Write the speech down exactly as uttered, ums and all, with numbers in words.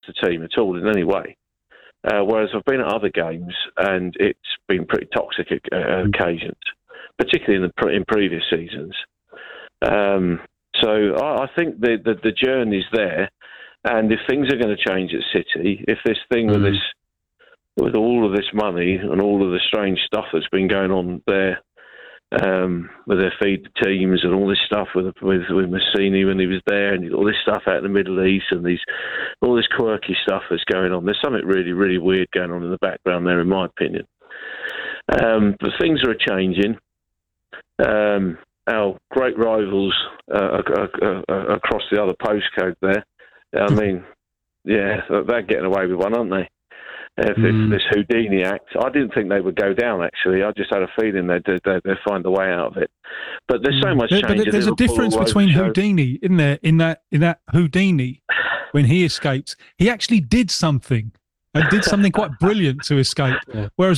the team at all in any way. Uh, whereas I've been at other games and it's been pretty toxic at uh, occasions, particularly in the pre- in previous seasons. Um, so I, I think the, the the journey's there, and if things are going to change at City, if this thing mm. with this with all of this money and all of the strange stuff that's been going on there. Um, with their feed teams and all this stuff with with with Massini when he was there, and all this stuff out in the Middle East, and these all this quirky stuff that's going on. There's something really, really weird going on in the background there, in my opinion. Um, but things are changing. Um, our great rivals uh, uh, uh, across the other postcode there. I mean, yeah, they're getting away with one, aren't they? If mm. this, this Houdini act, I didn't think they would go down, actually. I just had a feeling they'd, they'd, they'd find a way out of it. But there's so much but, change. But there's a difference between Houdini, isn't there? In that, in that Houdini, when he escapes, he actually did something and did something quite brilliant to escape. Yeah. Whereas